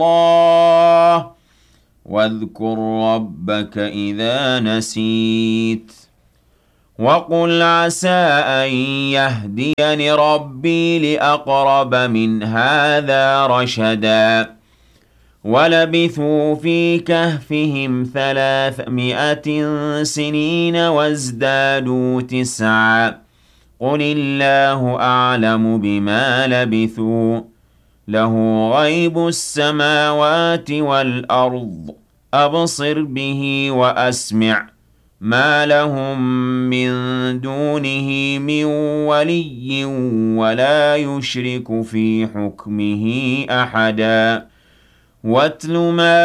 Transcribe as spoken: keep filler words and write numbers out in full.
اللَّهِ واذكر ربك إذا نسيت وقل عسى أن يهديني ربي لأقرب من هذا رشدا ولبثوا في كهفهم ثلاثمائة سنين وازدادوا تسعا قل الله أعلم بما لبثوا له غيب السماوات والأرض أبصر به وأسمع ما لهم من دونه من ولي ولا يشرك في حكمه أحدا واتل ما